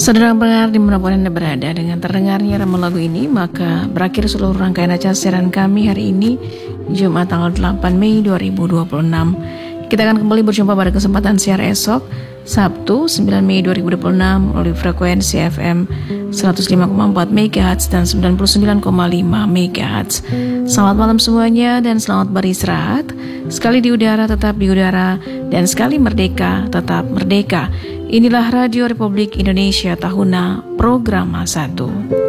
Saudara pendengar dimanapun Anda berada, dengan terdengarnya rema lagu ini, maka berakhir seluruh rangkaian acara siaran kami hari ini, Jumat tanggal 8 Mei 2026. Kita akan kembali berjumpa pada kesempatan siar esok, Sabtu 9 Mei 2026 melalui frekuensi FM 105,4 MHz dan 99,5 MHz. Selamat malam semuanya dan selamat beristirahat. Sekali di udara tetap di udara, dan sekali merdeka tetap merdeka. Inilah Radio Republik Indonesia Tahuna Programa 1.